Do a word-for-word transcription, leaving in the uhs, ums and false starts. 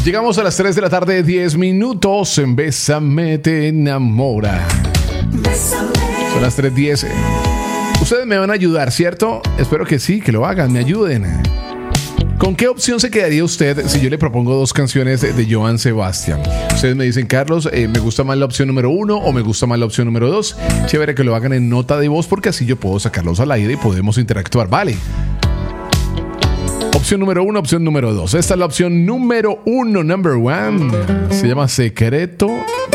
Llegamos a las tres de la tarde, diez minutos en Bésame te enamora. Son las tres diez. Ustedes me van a ayudar, ¿cierto? Espero que sí, que lo hagan, me ayuden. ¿Con qué opción se quedaría usted si yo le propongo dos canciones de, de Joan Sebastián? Ustedes me dicen, Carlos, eh, me gusta más la opción número uno o me gusta más la opción número dos. Chévere que lo hagan en nota de voz porque así yo puedo sacarlos al aire y podemos interactuar, ¿vale? Opción número uno, opción número dos. Esta es la opción número uno, number one. Se llama Secreto